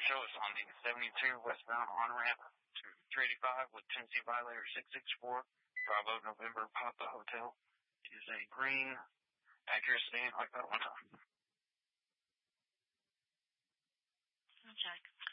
show us on the 72 westbound on-ramp to 385 with Tennessee Violator 664, Bravo November Papa Hotel. It is a green Acura sedan like that one time. I'll check.